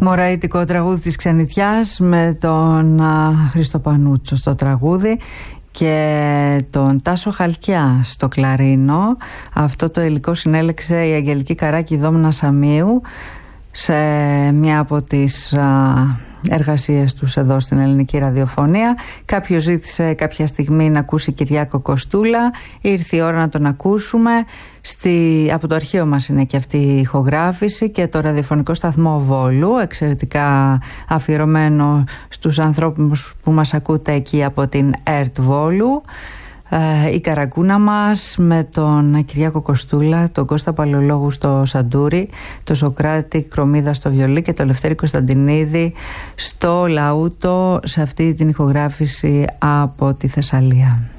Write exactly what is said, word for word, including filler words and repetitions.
Μωραΐτικο τραγούδι της Ξενιτιάς με τον α, Χρήστο Πανούτσο στο τραγούδι και τον Τάσο Χαλκιά στο κλαρίνο. Αυτό το υλικό συνέλεξε η Αγγελική Καράκη Δόμνα Σαμίου σε μια από τις α, εργασίες τους εδώ στην ελληνική ραδιοφωνία. Κάποιος ζήτησε κάποια στιγμή να ακούσει Κυριάκο Κοστούλα. Ήρθε η ώρα να τον ακούσουμε. Στη, από το αρχείο μας είναι και αυτή η ηχογράφηση και το ραδιοφωνικό σταθμό Βόλου, εξαιρετικά αφιερωμένο στους ανθρώπους που μας ακούτε εκεί από την ΕΡΤ Βόλου. Ε, η καρακούνα μας με τον Κυριάκο Κοστούλα, τον Κώστα Παλαιολόγου στο σαντούρι, τον Σοκράτη Κρομίδα στο βιολί και τον Λευτέρη Κωνσταντινίδη στο λαούτο, σε αυτή την ηχογράφηση από τη Θεσσαλία.